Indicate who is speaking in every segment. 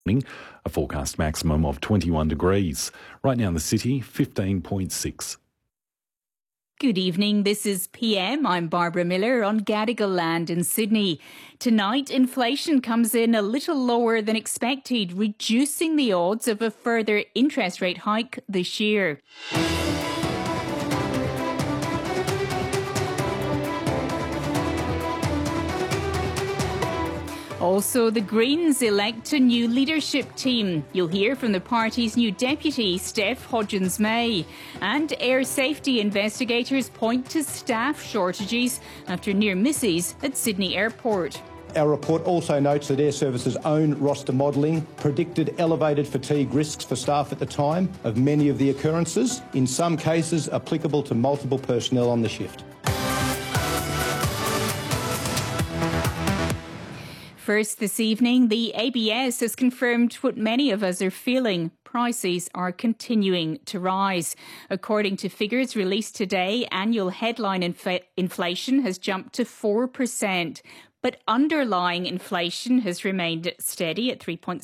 Speaker 1: A forecast maximum of 21 degrees. Right now in the city, 15.6.
Speaker 2: Good evening, this is PM. I'm Barbara Miller on Gadigal land in Sydney. Tonight, inflation comes in a little lower than expected, reducing the odds of a further interest rate hike this year. Also, the Greens elect a new leadership team. You'll hear from the party's new deputy, Steph Hodgins-May. And air safety investigators point to staff shortages after near misses at Sydney Airport.
Speaker 3: Our report also notes that Air Service's own roster modelling predicted elevated fatigue risks for staff at the time of many of the occurrences, in some cases applicable to multiple personnel on the shift.
Speaker 2: First this evening, the ABS has confirmed what many of us are feeling. Prices are continuing to rise. According to figures released today, annual headline inflation has jumped to 4%. But underlying inflation has remained steady at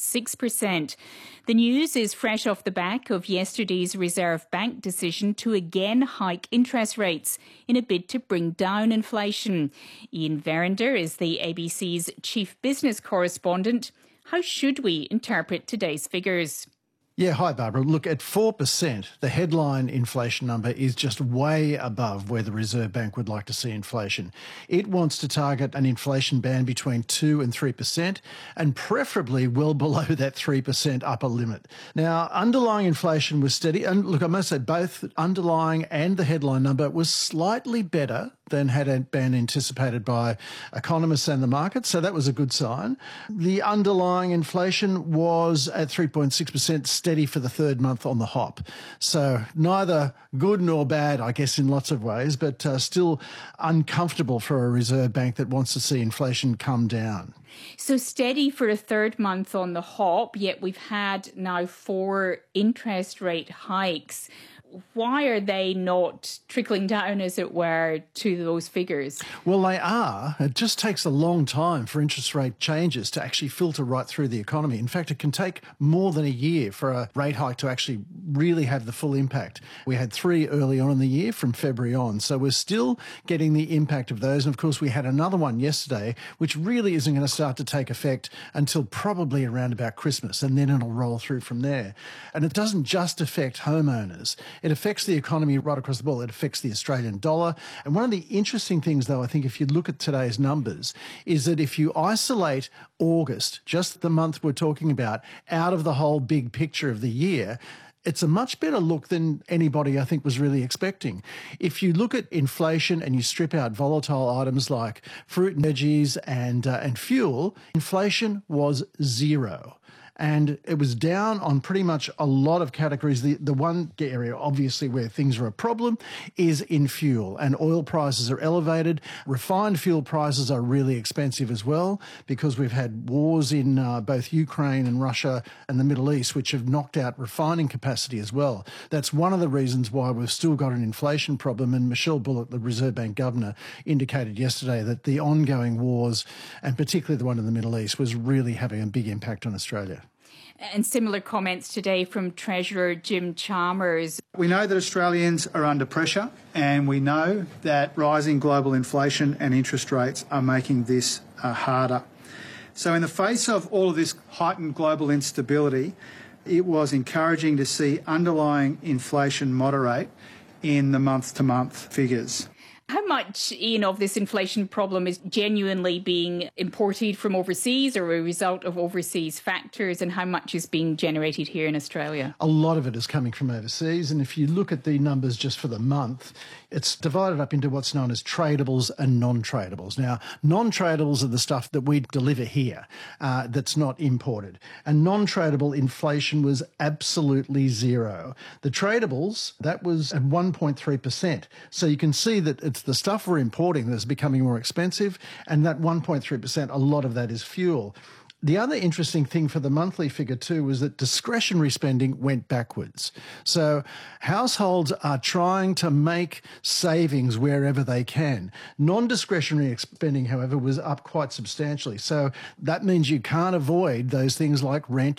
Speaker 2: 3.6%. The news is fresh off the back of yesterday's Reserve Bank decision to again hike interest rates in a bid to bring down inflation. Ian Verinder is the ABC's chief business correspondent. How should we interpret today's figures?
Speaker 4: Yeah, hi Barbara. Look, at 4%, the headline inflation number is just way above where the Reserve Bank would like to see inflation. It wants to target an inflation band between 2 and 3%, and preferably well below that 3% upper limit. Now, underlying inflation was steady, and look, I must say both underlying and the headline number was slightly better than had been anticipated by economists and the market, so that was a good sign. The underlying inflation was at 3.6%, steady for the third month on the hop. So neither good nor bad, I guess, in lots of ways, but still uncomfortable for a Reserve Bank that wants to see inflation come down.
Speaker 2: So steady for a third month on the hop, yet we've had now 4 interest rate hikes. Why are they not trickling down, as it were, to those figures?
Speaker 4: Well, they are. It just takes a long time for interest rate changes to actually filter right through the economy. In fact, it can take more than a year for a rate hike to actually really have the full impact. We had 3 early on in the year from February on, so we're still getting the impact of those. And of course, we had another one yesterday, which really isn't going to start to take effect until probably around about Christmas, and then it'll roll through from there. And it doesn't just affect homeowners. It affects the economy right across the board. It affects the Australian dollar. And one of the interesting things, though, I think if you look at today's numbers, is that if you isolate August, just the month we're talking about, out of the whole big picture of the year, it's a much better look than anybody, I think, was really expecting. If you look at inflation and you strip out volatile items like fruit and veggies and fuel, inflation was 0. And it was down on pretty much a lot of categories. The one area, obviously, where things are a problem is in fuel. And oil prices are elevated. Refined fuel prices are really expensive as well, because we've had wars in both Ukraine and Russia and the Middle East, which have knocked out refining capacity as well. That's one of the reasons why we've still got an inflation problem. And Michelle Bullock, the Reserve Bank governor, indicated yesterday that the ongoing wars, and particularly the one in the Middle East, was really having a big impact on Australia.
Speaker 2: And similar comments today from Treasurer Jim Chalmers.
Speaker 5: We know that Australians are under pressure, and we know that rising global inflation and interest rates are making this harder. So in the face of all of this heightened global instability, it was encouraging to see underlying inflation moderate in the month-to-month figures.
Speaker 2: How much, Ian, of this inflation problem is genuinely being imported from overseas or a result of overseas factors, and how much is being generated here in Australia?
Speaker 4: A lot of it is coming from overseas, and if you look at the numbers just for the month, it's divided up into what's known as tradables and non-tradables. Now, non-tradables are the stuff that we deliver here that's not imported, and non-tradable inflation was absolutely 0. The tradables, that was at 1.3%. So you can see that it's the stuff we're importing that's becoming more expensive, and that 1.3%, a lot of that is fuel. The other interesting thing for the monthly figure too was that discretionary spending went backwards. So households are trying to make savings wherever they can. Non-discretionary spending, however, was up quite substantially. So that means you can't avoid those things like rent,